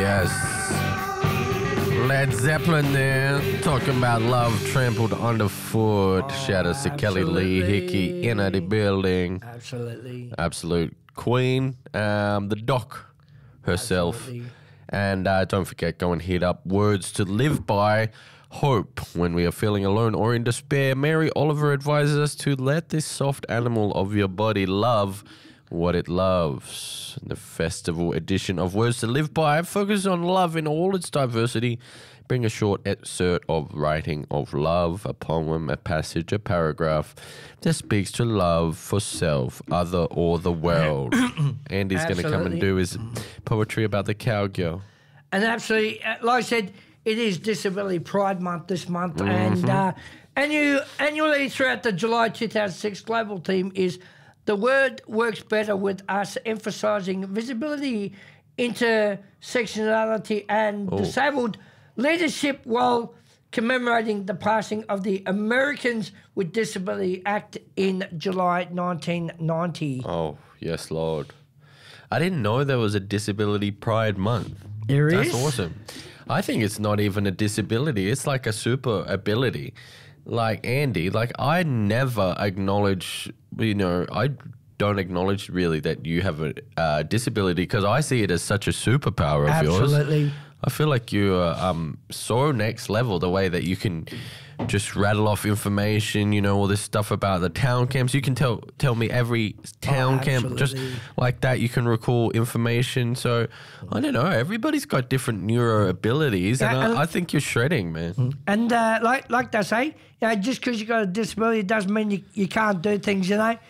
yes. Led Zeppelin there, talking about love trampled underfoot. Shout out to Kelly Lee Hickey in the building. Absolutely. Absolute queen. The doc herself. Absolutely. And don't forget, go and hit up Words to Live By. Hope when we are feeling alone or in despair. Mary Oliver advises us to let this soft animal of your body love what it loves. The festival edition of Words to Live By focuses on love in all its diversity. Bring a short excerpt of writing of love, a poem, a passage, a paragraph that speaks to love for self, other, or the world. Andy's going to come and do his poetry about the cowgirl. And absolutely, like I said, it is Disability Pride Month this month, and annually throughout the July 2006 global theme is the word works better with us, emphasising visibility, intersectionality and disabled leadership while commemorating the passing of the Americans with Disability Act in July 1990. Oh, yes, Lord. I didn't know there was a Disability Pride Month. There is? That's awesome. I think it's not even a disability. It's like a super ability. Like Andy, like I never acknowledge, I don't acknowledge really that you have a disability because I see it as such a superpower of yours. Absolutely. I feel like you are so next level the way that you can just rattle off information, all this stuff about the town camps. You can tell me every town camp just like that. You can recall information. So, I don't know. Everybody's got different neuro abilities, and I think you're shredding, man. And like they say, just because you got a disability doesn't mean you can't do things,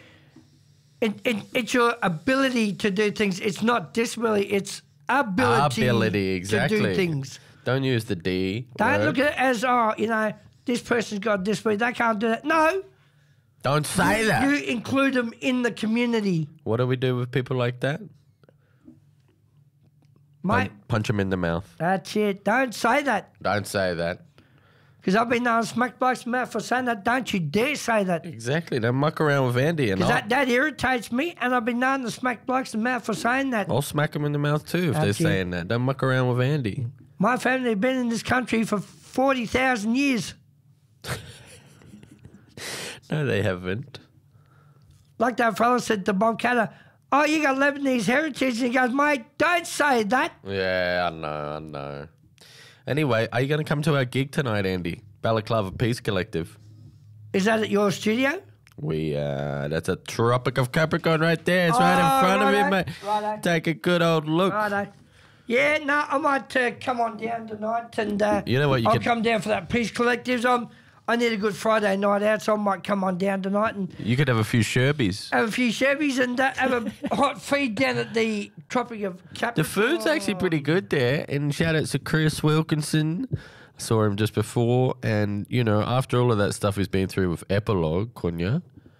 It's your ability to do things. It's not disability, it's ability exactly. to do things. Don't use the D Don't word. look at it as, this person's got a disability, they can't do that. No. Don't say that. You include them in the community. What do we do with people like that? Mate. Punch them in the mouth. That's it. Don't say that. Don't say that. Because I've been known to smack blokes in the mouth for saying that. Don't you dare say that. Exactly. Don't muck around with Andy. Because that irritates me, and I've been known to smack blokes in the mouth for saying that. I'll smack them in the mouth too if they're saying that. Don't muck around with Andy. My family have been in this country for 40,000 years. No, they haven't. Like that fella said to Bob Catter, you got Lebanese heritage. And he goes, mate, don't say that. Yeah, I know. Anyway, are you going to come to our gig tonight, Andy? Balaclava Peace Collective. Is that at your studio? That's a Tropic of Capricorn right there. It's right in front of you, mate. Righto. Take a good old look. Righto. Yeah, no, I might come on down tonight and you know what, I'll come down for that Peace Collectives. I need a good Friday night out, so I might come on down tonight and you could have a few Sherbies. have a few Chevys and have a hot feed down at the Tropic of Capricorn. The food's actually pretty good there. And shout out to Chris Wilkinson. I saw him just before. And, after all of that stuff he's been through with Epilogue, Kunya,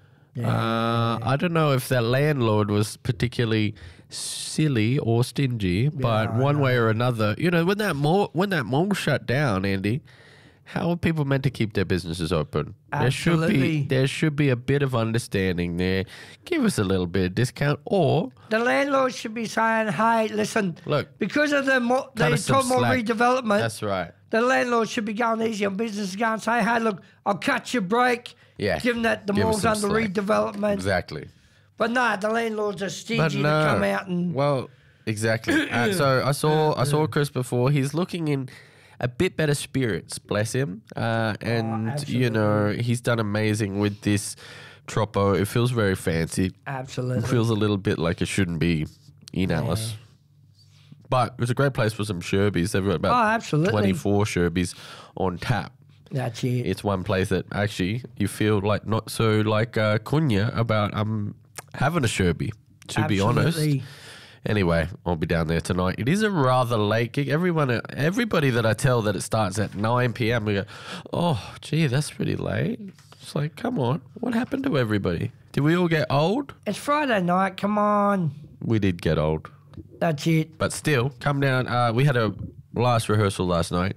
I don't know if that landlord was particularly silly or stingy, but one way or another, when that mall shut down, Andy, how are people meant to keep their businesses open? Absolutely. There should be a bit of understanding there. Give us a little bit of discount, or the landlord should be saying, "Hey, listen, look, because of the Tom Moore redevelopment, that's right. The landlord should be going easy on business, go and say, hey, look, I'll cut your break. Yeah, given that the mall's under redevelopment. Exactly. But no, the landlords are stingy to come out and. Well, exactly. So I saw Chris before. He's looking in a bit better spirits, bless him. And he's done amazing with this Tropo. It feels very fancy. Absolutely. It feels a little bit like it shouldn't be in Alice. But it's a great place for some Sherbies. They've got about 24 Sherbies on tap. That's it. It's one place that actually you feel like not so like Kunya about having a Sherby, to be honest. Anyway, I'll be down there tonight. It is a rather late gig. Everybody that I tell that it starts at 9 p.m, we go, oh, gee, that's pretty late. It's like, come on. What happened to everybody? Did we all get old? It's Friday night. Come on. We did get old. That's it. But still, come down. We had a last rehearsal last night.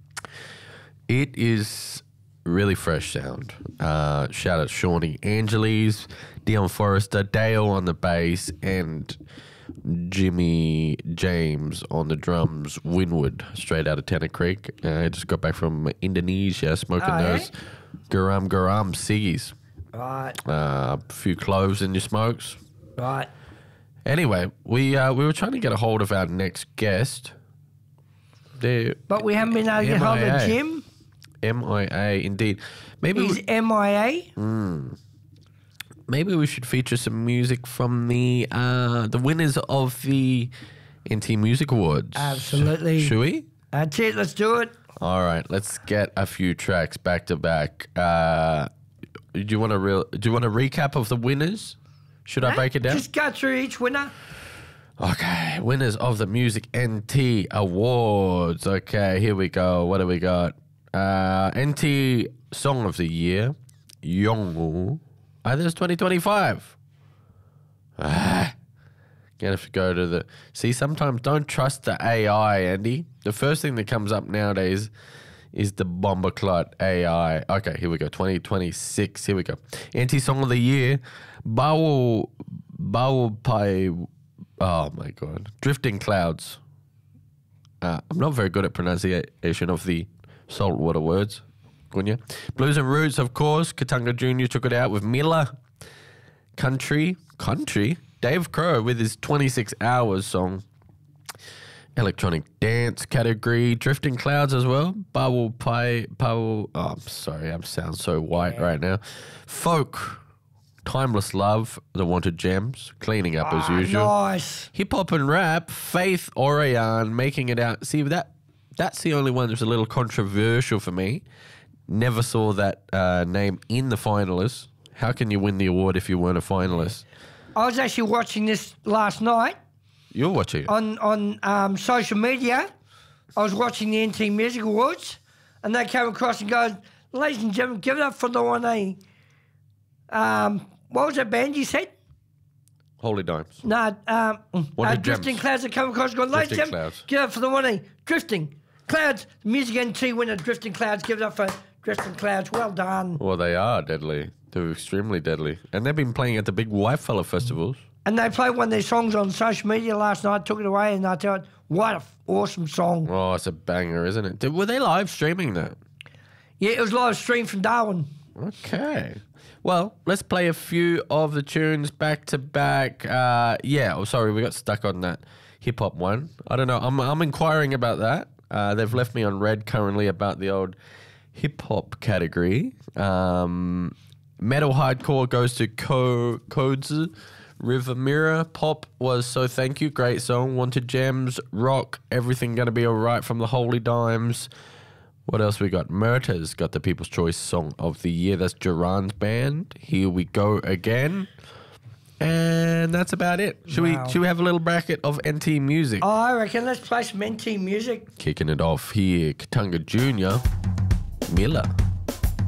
It is really fresh sound. Shout out Shawnee Angeles, Dion Forrester, Dale on the bass, and Jimmy James on the drums, Winwood, straight out of Tanner Creek. I just got back from Indonesia, smoking those garam ciggies. Right. A few cloves in your smokes. Right. Anyway, we were trying to get a hold of our next guest. But we haven't been able to get hold of Jim. MIA, indeed. Maybe He's MIA. Maybe we should feature some music from the winners of the NT Music Awards. Absolutely. Should we? That's it. Let's do it. All right, let's get a few tracks back to back. Do you want a recap of the winners? Should I break it down? Just go through each winner. Okay, winners of the Music NT Awards. Okay, here we go. What do we got? NT Song of the Year, Yongu. There's 2025. Gonna have to go to the... See, sometimes don't trust the AI, Andy. The first thing that comes up nowadays is the bomber clot AI. Okay, here we go. 2026. Here we go. NT Song of the Year, Bao Pai... Oh, my God. Drifting Clouds. I'm not very good at pronunciation of the saltwater words. Gunya. Blues and Roots, of course. Katunga Jr. took it out with Miller. Country. Dave Crow with his 26 Hours song. Electronic Dance category. Drifting Clouds as well. Oh, I'm sorry. I sound so white right now. Folk. Timeless Love, The Wanted Gems, cleaning up as usual. Nice. Hip hop and rap, Faith Orion making it out. See, that's the only one that's a little controversial for me. Never saw that name in the finalists. How can you win the award if you weren't a finalist? I was actually watching this last night. You're watching it? On social media. I was watching the NT Music Awards, and they came across and go, ladies and gentlemen, give it up for the one what was that band you said? Holy Dimes. No, Drifting Gems. Clouds that come across and go, ladies and Drifting gentlemen, Clouds. give it up for the one Drifting Clouds. Music NT winner, Drifting Clouds. Give it up for Drifting Clouds. Well done. Well, they are deadly. They're extremely deadly. And they've been playing at the big Whitefella festivals. And they played one of their songs on social media last night, took it away, and I thought, what an awesome song. Oh, it's a banger, isn't it? Were they live streaming that? Yeah, it was live stream from Darwin. Okay. Well, let's play a few of the tunes back to back. Sorry, we got stuck on that hip hop one. I don't know. I'm inquiring about that. They've left me on red currently about the old hip hop category. Metal hardcore goes to Kodzu. River Mirror. Pop was So Thank You. Great song. Wanted Gems. Rock. Everything Gonna Be Alright from the Holy Dimes. What else we got? Murta's got the People's Choice Song of the Year. That's Duran's band. Here we go again. And that's about it. Should we have a little bracket of NT music? Oh, I reckon let's play some NT music. Kicking it off here, Katunga Jr., Miller.